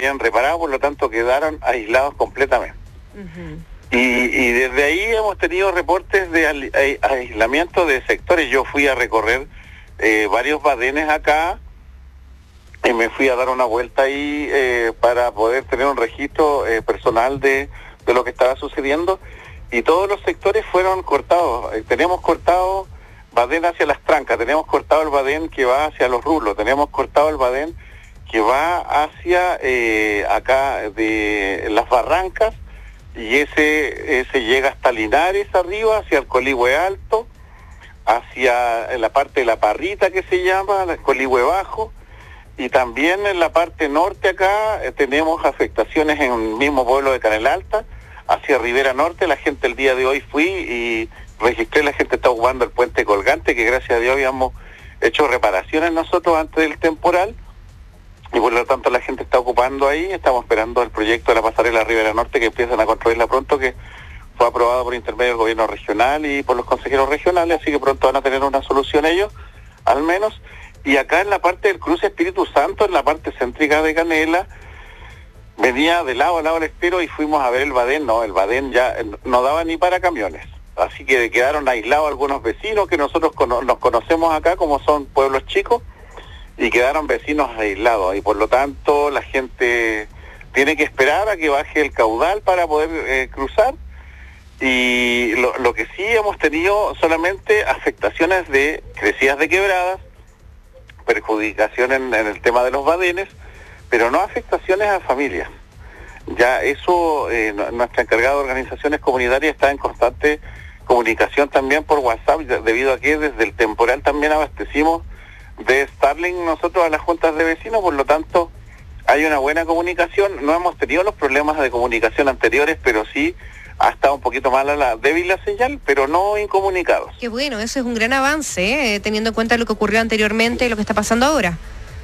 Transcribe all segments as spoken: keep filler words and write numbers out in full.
habían reparado, por lo tanto quedaron aislados completamente. Uh-huh. Y, y desde ahí hemos tenido reportes de aislamiento de sectores. Yo fui a recorrer eh, varios badenes acá, y me fui a dar una vuelta ahí eh, para poder tener un registro eh, personal de, de lo que estaba sucediendo, y todos los sectores fueron cortados. Eh, tenemos cortado badén hacia Las Trancas, tenemos cortado el badén que va hacia Los Rulos, tenemos cortado el badén que va hacia eh, acá de Las Barrancas, y ese, ese llega hasta Linares arriba, hacia el Coligüe Alto, hacia la parte de La Parrita que se llama, el Coligüe Bajo, y también en la parte norte acá eh, tenemos afectaciones en el mismo pueblo de Canela Alta, hacia Rivera Norte. La gente el día de hoy fui y registré, la gente está ocupando el puente colgante, que gracias a Dios habíamos hecho reparaciones nosotros antes del temporal, y por lo tanto la gente está ocupando ahí. Estamos esperando el proyecto de la pasarela Rivera Norte, que empiezan a construirla pronto, que fue aprobado por intermedio del gobierno regional y por los consejeros regionales, así que pronto van a tener una solución ellos, al menos. Y acá en la parte del cruce Espíritu Santo, en la parte céntrica de Canela, venía de lado a lado el estero y fuimos a ver el badén. No, el badén ya no daba ni para camiones. Así que quedaron aislados algunos vecinos que nosotros cono- nos conocemos acá, como son pueblos chicos, y quedaron vecinos aislados. Y por lo tanto la gente tiene que esperar a que baje el caudal para poder eh, cruzar. Y lo, lo que sí hemos tenido solamente afectaciones de crecidas de quebradas, perjudicación en, en el tema de los badenes, pero no afectaciones a familias. Ya eso, eh, nuestra encargada de organizaciones comunitarias está en constante comunicación también por WhatsApp, debido a que desde el temporal también abastecimos de Starlink nosotros a las juntas de vecinos, por lo tanto hay una buena comunicación. No hemos tenido los problemas de comunicación anteriores, pero sí ha estado un poquito mala la débil la señal, pero no incomunicados. Qué bueno, eso es un gran avance, eh, teniendo en cuenta lo que ocurrió anteriormente y lo que está pasando ahora.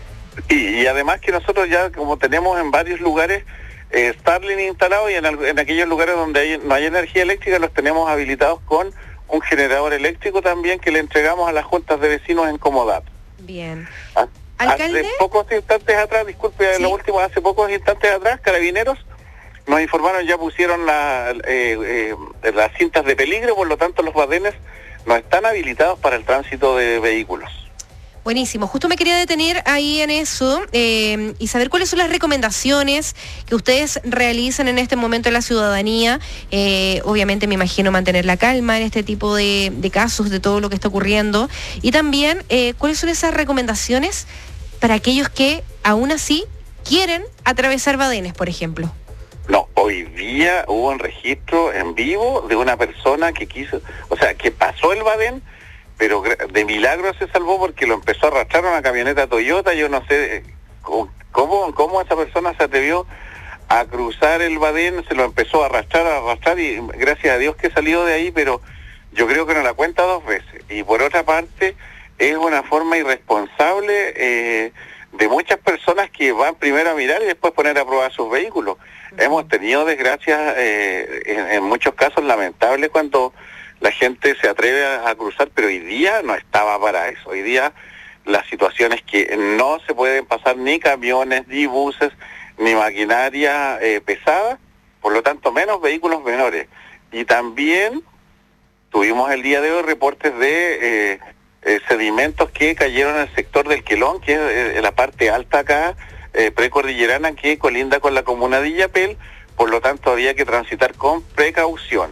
Y, y además que nosotros ya, como tenemos en varios lugares eh, Starlink instalado, y en, en aquellos lugares donde hay, no hay energía eléctrica, los tenemos habilitados con un generador eléctrico también, que le entregamos a las juntas de vecinos en comodato. Bien. ¿Ah? ¿Alcalde? Hace pocos instantes atrás, disculpe, ¿sí? Lo último, hace pocos instantes atrás, Carabineros nos informaron, ya pusieron la, eh, eh, las cintas de peligro, por lo tanto los badenes no están habilitados para el tránsito de vehículos. Buenísimo, justo me quería detener ahí en eso eh, y saber cuáles son las recomendaciones que ustedes realizan en este momento en la ciudadanía. Eh, obviamente me imagino mantener la calma en este tipo de, de casos, de todo lo que está ocurriendo, y también eh, cuáles son esas recomendaciones para aquellos que aún así quieren atravesar badenes, por ejemplo. No, hoy día hubo un registro en vivo de una persona que quiso, o sea, que pasó el badén, pero de milagro se salvó porque lo empezó a arrastrar una camioneta Toyota. Yo no sé cómo, cómo esa persona se atrevió a cruzar el badén, se lo empezó a arrastrar, a arrastrar, y gracias a Dios que salió de ahí, pero yo creo que no la cuenta dos veces. Y por otra parte, es una forma irresponsable eh, de muchas personas que van primero a mirar y después poner a probar sus vehículos. Hemos tenido desgracias, eh, en, en muchos casos lamentables, cuando la gente se atreve a, a cruzar, pero hoy día no estaba para eso. Hoy día la situación es que no se pueden pasar ni camiones, ni buses, ni maquinaria eh, pesada, por lo tanto menos vehículos menores. Y también tuvimos el día de hoy reportes de eh, eh, sedimentos que cayeron en el sector del Quelón, que es eh, la parte alta acá, Eh, precordillerana, que colinda con la comuna de Illapel. Por lo tanto había que transitar con precaución,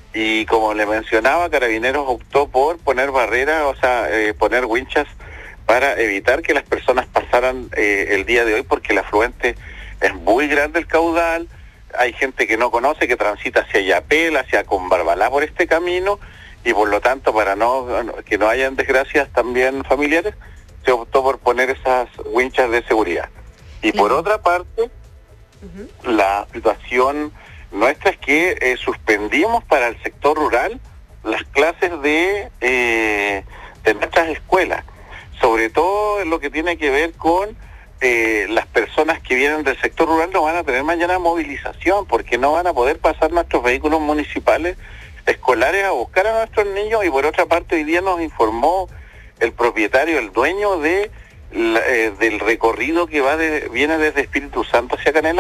y como le mencionaba, Carabineros optó por poner barreras, o sea, eh, poner winchas para evitar que las personas pasaran eh, el día de hoy, porque el afluente es muy grande, el caudal. Hay gente que no conoce, que transita hacia Illapel, hacia Combarbalá por este camino, y por lo tanto, para no que no hayan desgracias también familiares, se optó por poner esas winchas de seguridad. Y por otra parte, uh-huh, la situación nuestra es que eh, suspendimos para el sector rural las clases de, eh, de nuestras escuelas, sobre todo en lo que tiene que ver con eh, las personas que vienen del sector rural. No van a tener mañana movilización, porque no van a poder pasar nuestros vehículos municipales escolares a buscar a nuestros niños. Y por otra parte, hoy día nos informó el propietario, el dueño de La, eh, del recorrido que va de, viene desde Espíritu Santo hacia Canela,